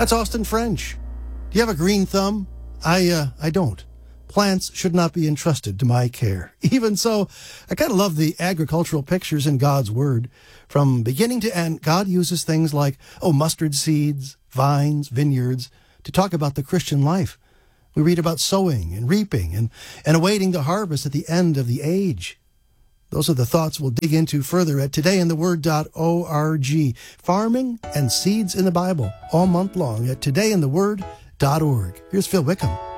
That's Austin French. Do you have a green thumb? I don't. Plants should not be entrusted to my care. Even so, I kind of love the agricultural pictures in God's Word. From beginning to end, God uses things like, mustard seeds, vines, vineyards, to talk about the Christian life. We read about sowing and reaping and awaiting the harvest at the end of the age. Those are the thoughts we'll dig into further at todayintheword.org. Farming and seeds in the Bible all month long at todayintheword.org. Here's Phil Wickham.